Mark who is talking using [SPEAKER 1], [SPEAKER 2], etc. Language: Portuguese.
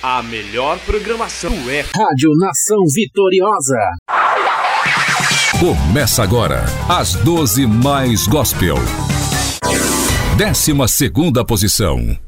[SPEAKER 1] A melhor programação é
[SPEAKER 2] Rádio Nação Vitoriosa.
[SPEAKER 3] Começa agora, às 12 mais gospel. 12ª posição.